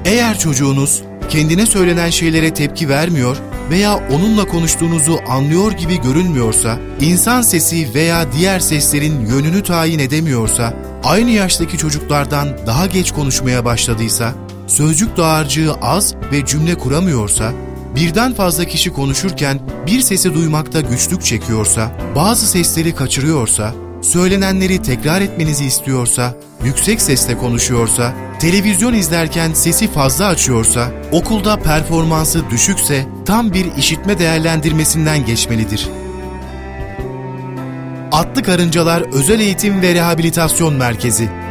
Eğer çocuğunuz kendine söylenen şeylere tepki vermiyor veya onunla konuştuğunuzu anlıyor gibi görünmüyorsa, insan sesi veya diğer seslerin yönünü tayin edemiyorsa, aynı yaştaki çocuklardan daha geç konuşmaya başladıysa, sözcük dağarcığı az ve cümle kuramıyorsa, birden fazla kişi konuşurken bir sesi duymakta güçlük çekiyorsa, bazı sesleri kaçırıyorsa, söylenenleri tekrar etmenizi istiyorsa, yüksek sesle konuşuyorsa, televizyon izlerken sesi fazla açıyorsa, okulda performansı düşükse tam bir işitme değerlendirmesinden geçmelidir. Atlı Karıncalar Özel Eğitim ve Rehabilitasyon Merkezi